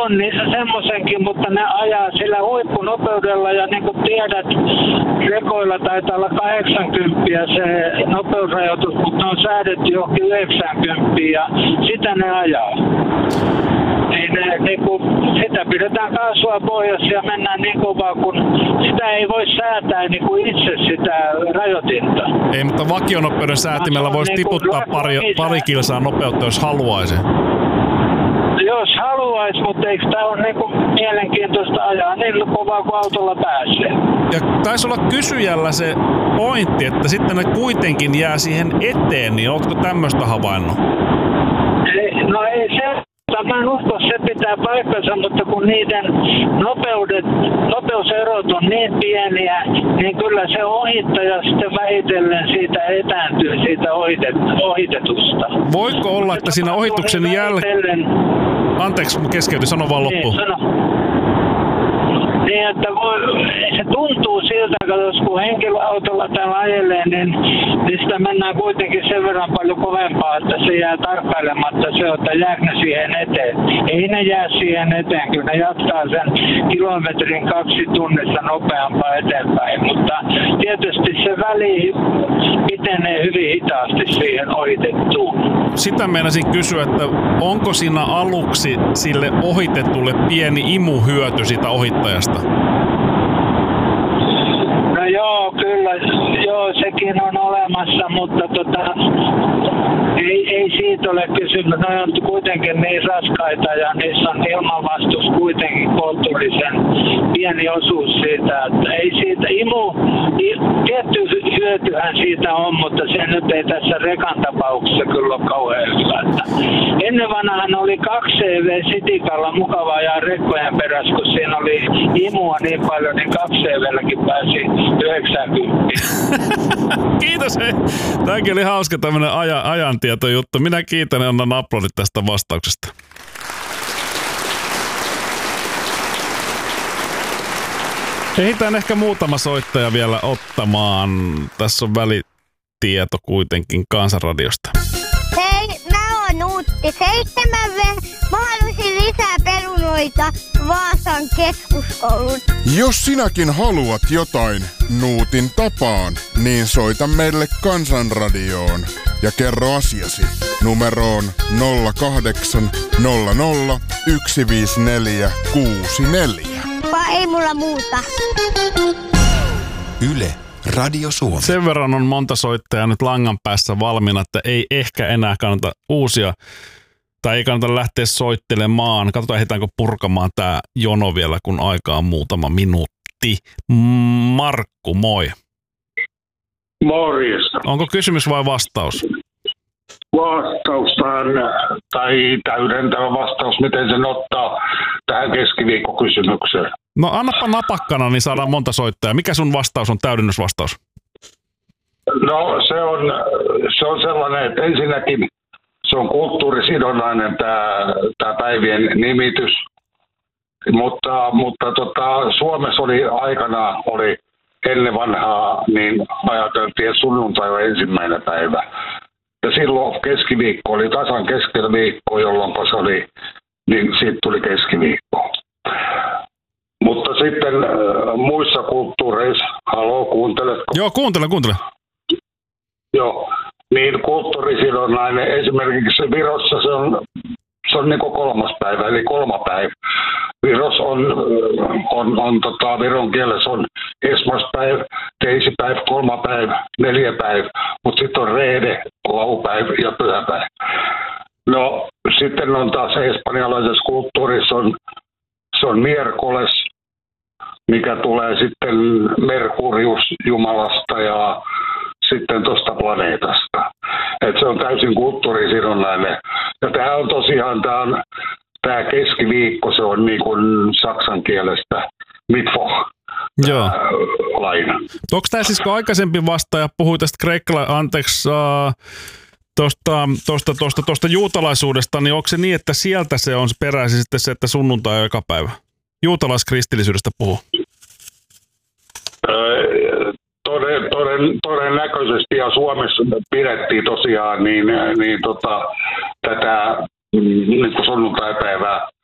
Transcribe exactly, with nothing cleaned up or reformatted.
on niissä semmoisenkin, mutta ne ajaa sillä huippunopeudella ja niin kuin tiedät, rekoilla taitaa olla kahdeksankymmentä se nopeusrajoitus, mutta ne on säädetty johonkin yhdeksänkymmentä ja sitä ne ajaa. Niin, ne, niin kuin, sitä pidetään kaasua pohjassa ja mennään niin kovaa, kun sitä ei voi säätää niin kuin itse sitä rajoitinta. Ei, mutta vakionopeuden säätimellä voisi niin tiputtaa pari, pari kilsaa nopeutta, jos haluaisi. Jos haluaisi, mutta eikö tämä ole niin kuin mielenkiintoista ajaa niin kovaa kuin autolla pääsee. Ja taisi olla kysyjällä se pointti, että sitten ne kuitenkin jää siihen eteen, niin ootko tämmöistä havainnut? Ei, no ei se. Mä en usko, se pitää paikkansa, mutta kun niiden nopeudet, nopeuserot on niin pieniä, niin kyllä se ohittaja sitten vähitellen siitä etääntyy siitä ohitet, ohitetusta. Voiko olla, että siinä ohituksen jälkeen... Anteeksi, keskeytyi, sano vaan loppuun. Niin, sano. Niin, että voi, se tuntuu siltä, että kun henkilöautolla täällä ajelee, niin, niin sitä mennään kuitenkin sen verran paljon kovempaa, että se jää tarkkailematta se, että jääkö ne siihen eteen. Ei ne jää siihen eteen, kyllä ne jatkaa sen kilometrin kaksi tunnissa nopeampaa eteenpäin, mutta tietysti se väli pitenee hyvin hitaasti siihen ohitettuun. Sitä meinasin kysyä, että onko siinä aluksi sille ohitetulle pieni imuhyöty siitä ohittajasta? No joo, kyllä, joo, sekin on olemassa, mutta tota, ei, ei siitä ole kysymys. Ne on kuitenkin niin raskaita ja niissä on ilmanvastus kuitenkin kohtuullisen pieni osuus siitä, että ei siitä imu, tietty hyötyhän siitä on, mutta se nyt ei tässä rekan tapauksessa kyllä ole kauhean hyvä. Ennen vanhaan oli kaksi C V-sitikalla mukava ajaa rekkojen perässä, kun siinä oli imua niin paljon, niin kaksi C V-lläkin pääsi yhdeksänkymmentä. Kiitos, hei. Tämäkin oli hauska tämmönen aja, ajantietojuttu. Minä kiitän ja annan aplodit tästä vastauksesta. Ehditään ehkä muutama soittaja vielä ottamaan. Tässä on välitieto kuitenkin Kansanradiosta. Hei, mä oon Nuutti seitsemän. Mä haluaisin lisää perunoita Vaasan keskuskoulun. Jos sinäkin haluat jotain Nuutin tapaan, niin soita meille Kansanradioon ja kerro asiasi numeroon nolla kahdeksan nolla nolla yksi viisi neljä kuusi neljä. Vai ei mulla muuta. Yle Radio Suomi. Sen verran on monta soittajaa nyt langan päässä valmiina, että ei ehkä enää kannata uusia tai ei kannata lähteä soittelemaan. Katsotaan, ehditäänkö purkamaan tää jono vielä, kun aika on muutama minuutti. Markku, moi. Morjesta. Onko kysymys vai vastaus? Vastaustaan tai täydentävä vastaus, miten sen ottaa tähän keskiviikkokysymykseen. No annapa napakkana, niin saadaan monta soittajaa. Mikä sun vastaus on, täydennysvastaus? No se on, se on sellainen, että ensinnäkin se on kulttuurisidonnainen tämä, tämä päivien nimitys, mutta, mutta tota, Suomessa oli aikanaan, oli ennen vanhaa, niin ajateltiin, että sunnuntai on ensimmäinen päivä. Ja silloin keskiviikko oli tasan keskellä viikkoa, jolloin se oli, niin siitä tuli keskiviikko. Mutta sitten äh, muissa kulttuureissa, haloo, kuunteletko? Joo, kuuntelen, kuuntelen. Joo, niin kulttuurisidonnainen, esimerkiksi Virossa se on, se on niin kuin kolmas päivä, eli kolmapäivä. Viros on, on, on tota, viron kielessä on esmaspäivä, teisipäivä, kolmapäivä, neljäpäivä, mutta sitten on reede, laupäivä ja pyhäpäivä. No sitten on taas espanjalaisessa kulttuurissa on, se on miércoles, mikä tulee sitten Merkurius Jumalasta ja sitten tuosta planeetasta. Et se on täysin kulttuurisidonnainen. Ja tämä on tosiaan, tämä on tämä keskiviikko, se on niin kuin saksan kielestä Mittwoch. Joo. Laina. Onko tämä siis, kun aikaisempi vastaaja puhui tästä kreikkala, anteeksi, äh, tuosta, tuosta, tuosta, tuosta juutalaisuudesta, niin onko se niin, että sieltä se on peräisin sitten se, että sunnuntai on joka päivä? Juutalaiskristillisyydestä puhuu. Toden, toden, todennäköisesti, ja Suomessa pidettiin tosiaan niin, niin tota, tätä niin kuin sunnuntaipäivää